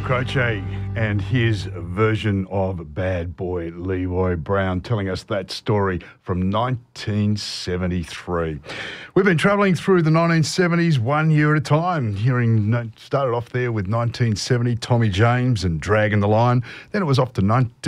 Croce and his version of Bad Boy Leroy Brown, telling us that story from 1973. We've been travelling through the 1970s 1 year at a time, started off there with 1970, Tommy James and Dragging the Line. Then it was off to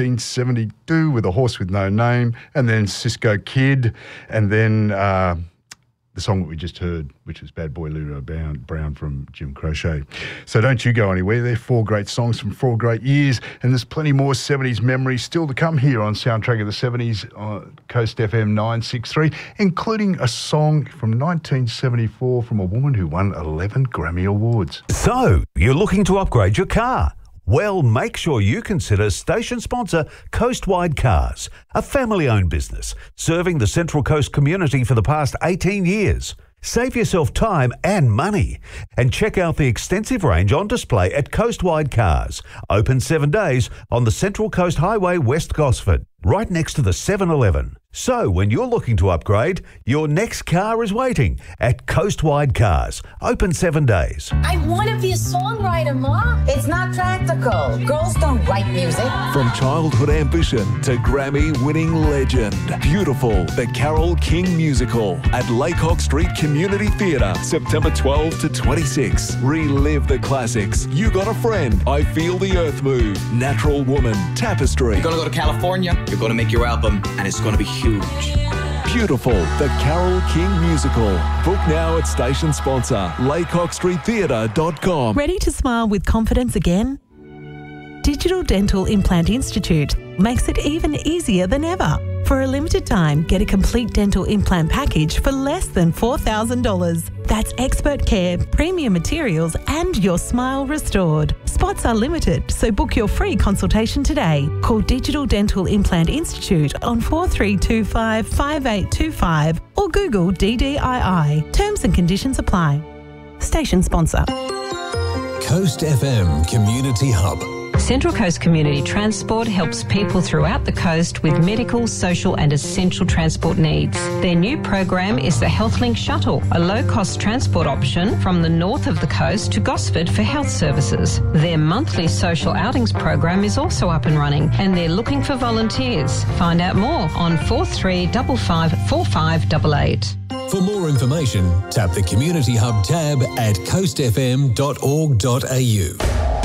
1972 with A Horse with No Name, and then Cisco Kid, and then the song that we just heard, which was Bad Boy Leroy Brown from Jim Croce. So don't you go anywhere. They're four great songs from four great years, and there's plenty more 70s memories still to come here on Soundtrack of the 70s on Coast FM 963, including a song from 1974 from a woman who won 11 Grammy Awards. So, you're looking to upgrade your car? Well, make sure you consider station sponsor Coastwide Cars, a family-owned business serving the Central Coast community for the past 18 years. Save yourself time and money and check out the extensive range on display at Coastwide Cars, open 7 days on the Central Coast Highway, West Gosford, right next to the 7-Eleven. So when you're looking to upgrade, your next car is waiting at Coastwide Cars, open 7 days. I want to be a songwriter, Ma. It's not practical. Girls don't write music. From childhood ambition to Grammy-winning legend, Beautiful, the Carole King musical at Laycock Street Community Theatre, September 12 to 26. Relive the classics. You Got a Friend, I Feel the Earth Move, Natural Woman, Tapestry. You're going to go to California, you're going to make your album, and it's going to be huge. Beautiful, the Carole King musical. Book now at station sponsor, laycockstreettheatre.com. Ready to smile with confidence again? Digital Dental Implant Institute makes it even easier than ever. For a limited time, get a complete dental implant package for less than $4,000. That's expert care, premium materials, and your smile restored. Spots are limited, so book your free consultation today. Call Digital Dental Implant Institute on 4325 5825 or Google DDII. Terms and conditions apply. Station sponsor. Coast FM Community Hub. Central Coast Community Transport helps people throughout the coast with medical, social and essential transport needs. Their new program is the HealthLink Shuttle, a low-cost transport option from the north of the coast to Gosford for health services. Their monthly social outings program is also up and running, and they're looking for volunteers. Find out more on 4355 4588. For more information, tap the Community Hub tab at coastfm.org.au.